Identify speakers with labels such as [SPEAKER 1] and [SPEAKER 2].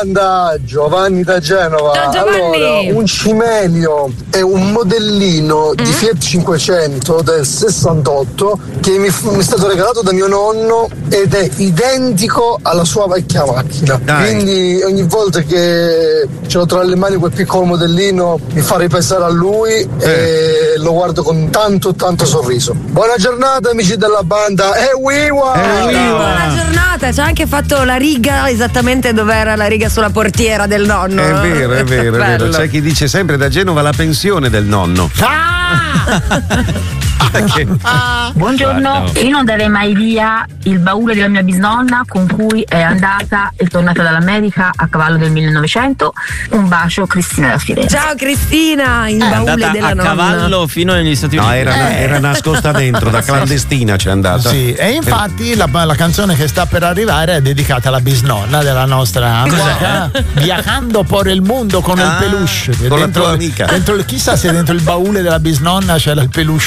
[SPEAKER 1] banda, Giovanni da Genova.
[SPEAKER 2] Ciao, Giovanni.
[SPEAKER 1] Allora, un cimelio è un modellino di Fiat 500 del 68 che mi è stato regalato da mio nonno ed è identico alla sua vecchia macchina.
[SPEAKER 3] Dai.
[SPEAKER 1] Quindi ogni volta che ce l'ho tra le mani quel piccolo modellino mi fa ripensare a lui e lo guardo con tanto sorriso. Buona giornata amici della banda e
[SPEAKER 2] Buona giornata, ci ha anche fatto la riga esattamente dove era la riga sulla portiera del nonno.
[SPEAKER 3] È vero, è vero, è vero.
[SPEAKER 2] Bello.
[SPEAKER 3] C'è chi dice sempre da Genova la pensione del nonno.
[SPEAKER 4] Buongiorno, io non darei mai via il baule della mia bisnonna con cui è andata e tornata dall'America a cavallo del 1900. Un bacio, Cristina da Firenze.
[SPEAKER 2] Ciao Cristina, il baule della
[SPEAKER 5] a
[SPEAKER 2] nonna.
[SPEAKER 5] cavallo fino negli Stati Uniti.
[SPEAKER 3] No, era nascosta dentro, da clandestina c'è andata.
[SPEAKER 6] Sì, e infatti la canzone che sta per arrivare è dedicata alla bisnonna della nostra amica, Viajando por el mundo con il peluche.
[SPEAKER 3] Con la tua amica.
[SPEAKER 6] Chissà se dentro il baule della bisnonna c'era il peluche